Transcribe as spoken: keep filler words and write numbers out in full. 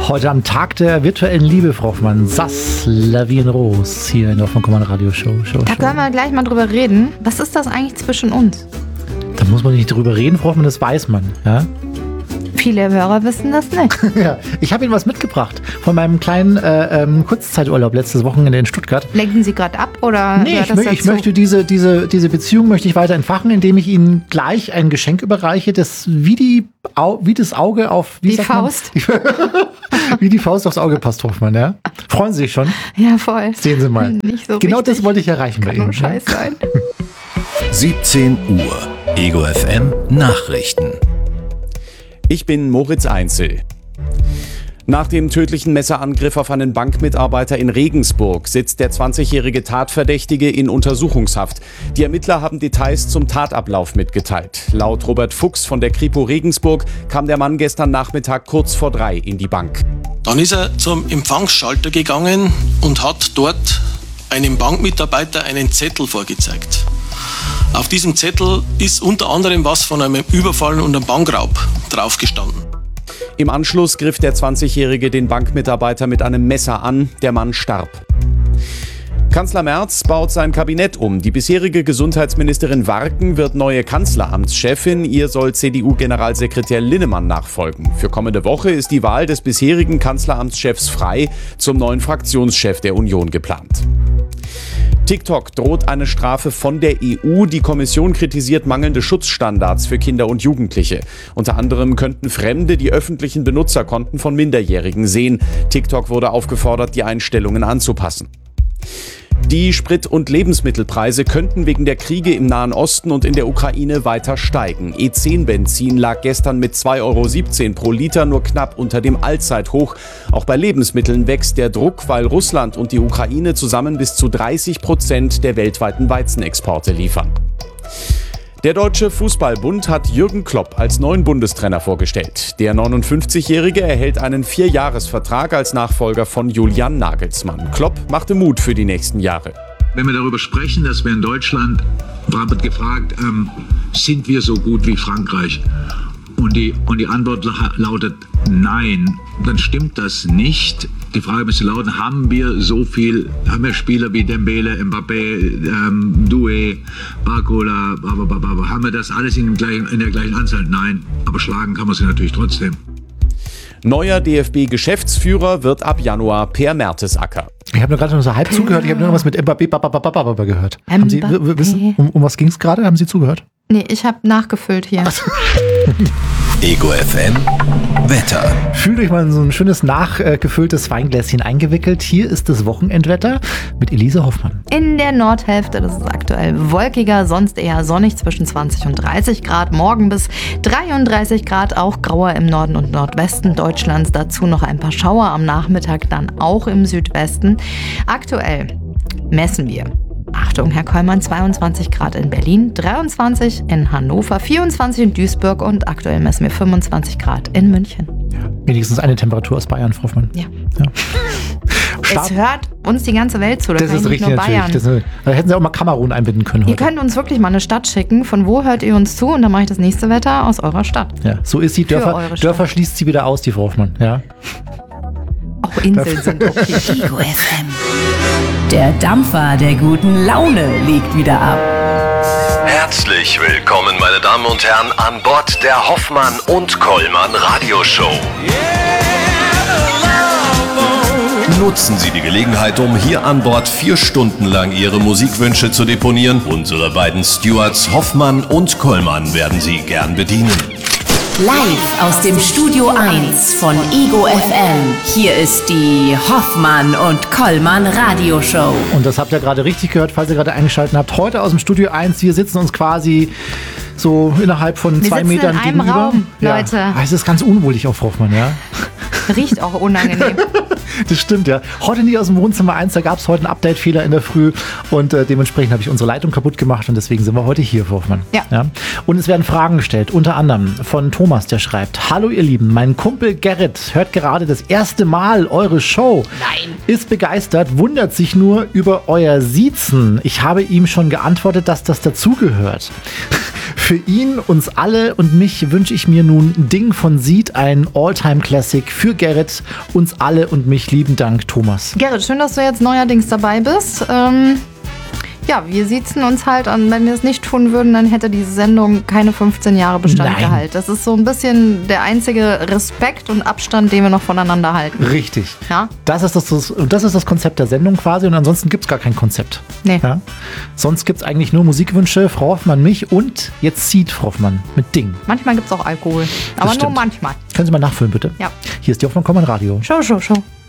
Heute am Tag der virtuellen Liebe, Frau Hoffmann. Sass, La Vie en Rose hier in der Hoffmann Radio Show. Show da Show. können wir gleich mal drüber reden. Was ist das eigentlich zwischen uns? Da muss man nicht drüber reden, Frau Hoffmann, das weiß man. Ja? Viele Hörer wissen das nicht. Ja, ich habe Ihnen was mitgebracht von meinem kleinen äh, ähm, Kurzzeiturlaub letztes Wochenende in Stuttgart. Lenken Sie gerade ab oder? Nee, ich, mö- ich möchte diese, diese, diese Beziehung möchte ich weiter entfachen, indem ich Ihnen gleich ein Geschenk überreiche, das wie, die, Au- wie das Auge auf... Wie die sagt Faust. Man? Wie die Faust aufs Auge passt, Hoffmann, ja? Freuen Sie sich schon? Ja, voll. Sehen Sie mal. Nicht so genau richtig. Das wollte ich erreichen Kann bei Ihnen. nur Scheiß sein. siebzehn Uhr. Ego F M Nachrichten. Ich bin Moritz Einzel. Nach dem tödlichen Messerangriff auf einen Bankmitarbeiter in Regensburg sitzt der zwanzigjährige Tatverdächtige in Untersuchungshaft. Die Ermittler haben Details zum Tatablauf mitgeteilt. Laut Robert Fuchs von der Kripo Regensburg kam der Mann gestern Nachmittag kurz vor drei in die Bank. Dann ist er zum Empfangsschalter gegangen und hat dort einem Bankmitarbeiter einen Zettel vorgezeigt. Auf diesem Zettel ist unter anderem was von einem Überfall und einem Bankraub draufgestanden. Im Anschluss griff der zwanzigjährige den Bankmitarbeiter mit einem Messer an. Der Mann starb. Kanzler Merz baut sein Kabinett um. Die bisherige Gesundheitsministerin Warken wird neue Kanzleramtschefin. Ihr soll C D U-Generalsekretär Linnemann nachfolgen. Für kommende Woche ist die Wahl des bisherigen Kanzleramtschefs frei zum neuen Fraktionschef der Union geplant. TikTok droht eine Strafe von der E U. Die Kommission kritisiert mangelnde Schutzstandards für Kinder und Jugendliche. Unter anderem könnten Fremde die öffentlichen Benutzerkonten von Minderjährigen sehen. TikTok wurde aufgefordert, die Einstellungen anzupassen. Die Sprit- und Lebensmittelpreise könnten wegen der Kriege im Nahen Osten und in der Ukraine weiter steigen. E zehn Benzin lag gestern mit zwei Euro siebzehn pro Liter nur knapp unter dem Allzeithoch. Auch bei Lebensmitteln wächst der Druck, weil Russland und die Ukraine zusammen bis zu dreißig Prozent der weltweiten Weizenexporte liefern. Der Deutsche Fußballbund hat Jürgen Klopp als neuen Bundestrainer vorgestellt. Der neunundfünfzigjährige erhält einen Vierjahresvertrag als Nachfolger von Julian Nagelsmann. Klopp machte Mut für die nächsten Jahre. Wenn wir darüber sprechen, dass wir in Deutschland, wird gefragt, ähm, sind wir so gut wie Frankreich? Und die, und die Antwort lautet nein, dann stimmt das nicht. Die Frage müsste lauten, haben wir so viel, haben wir Spieler wie Dembele, Mbappé, ähm, Doué, Barcola, haben wir das alles in, gleichen, in der gleichen Anzahl? Nein, aber schlagen kann man sie natürlich trotzdem. Neuer D F B-Geschäftsführer wird ab Januar Per Mertesacker. Ich habe nur gerade noch so halb zugehört. Ich habe nur noch was mit Mbappé Mbappé gehört. Haben Sie, w- wissen, um, um was ging es gerade? Haben Sie zugehört? Nee, ich habe nachgefüllt hier. Ego F M Wetter. Fühlt euch mal in so ein schönes nachgefülltes Weingläschen eingewickelt. Hier ist das Wochenendwetter mit Elise Hoffmann. In der Nordhälfte, das ist aktuell wolkiger, sonst eher sonnig zwischen zwanzig und dreißig Grad. Morgen bis dreiunddreißig Grad, auch grauer im Norden und Nordwesten Deutschlands. Dazu noch ein paar Schauer am Nachmittag, dann auch im Südwesten. Aktuell messen wir. Achtung, Herr Kollmann, zweiundzwanzig Grad in Berlin, dreiundzwanzig in Hannover, vierundzwanzig in Duisburg und aktuell messen wir fünfundzwanzig Grad in München. Ja, wenigstens eine Temperatur aus Bayern, Frau Hoffmann. Ja. ja. Es hört uns die ganze Welt zu, das, das ist richtig nicht nur natürlich. Bayern. Das ist, da hätten Sie auch mal Kamerun einbinden können heute. Ihr könnt uns wirklich mal eine Stadt schicken, von wo hört ihr uns zu und dann mache ich das nächste Wetter aus eurer Stadt. Ja, so ist sie. Dörfer, Dörfer schließt sie wieder aus, die Frau Hoffmann. Ja. Auch Inseln sind okay. Ego F M. Der Dampfer der guten Laune legt wieder ab. Herzlich willkommen, meine Damen und Herren, an Bord der Hoffmann und Kollmann Radioshow. Nutzen Sie die Gelegenheit, um hier an Bord vier Stunden lang Ihre Musikwünsche zu deponieren. Unsere beiden Stewards Hoffmann und Kollmann werden Sie gern bedienen. Live aus dem Studio eins von Ego F M. Hier ist die Hoffmann und Kollmann Radioshow. Und das habt ihr gerade richtig gehört, falls ihr gerade eingeschaltet habt. Heute aus dem Studio eins. Wir sitzen uns quasi so innerhalb von Wir zwei sitzen Metern in einem gegenüber. Raum, Leute. Ja. Es ist ganz unwohlig auf Hoffmann, ja. Riecht auch unangenehm. Das stimmt, ja. Heute nicht aus dem Wohnzimmer eins, da gab es heute einen Update-Fehler in der Früh und äh, dementsprechend habe ich unsere Leitung kaputt gemacht und deswegen sind wir heute hier, Frau Hoffmann. Ja. ja. Und es werden Fragen gestellt, unter anderem von Thomas, der schreibt: Hallo ihr Lieben, mein Kumpel Gerrit hört gerade das erste Mal eure Show. Nein. Ist begeistert, wundert sich nur über euer Siezen. Ich habe ihm schon geantwortet, dass das dazugehört. Für ihn, uns alle und mich wünsche ich mir nun Ding von Sied, ein All-Time-Classic. Für Gerrit, uns alle und mich lieben Dank, Thomas. Gerrit, schön, dass du jetzt neuerdings dabei bist. Ähm, ja, wir siezen uns halt an. Wenn wir es nicht tun würden, dann hätte diese Sendung keine fünfzehn Jahre Bestand Nein. gehalten. Das ist so ein bisschen der einzige Respekt und Abstand, den wir noch voneinander halten. Richtig. Ja? Das ist das, das, und das ist das Konzept der Sendung quasi und ansonsten gibt es gar kein Konzept. Nee. Ja? Sonst gibt es eigentlich nur Musikwünsche, Frau Hoffmann, mich und jetzt Sied, Frau Hoffmann, mit Ding. Manchmal gibt es auch Alkohol. Aber nur stimmt. manchmal. Können Sie mal nachfüllen, bitte? Ja. Hier ist die Hoffmann, Kollmann Radio. Show, show, show.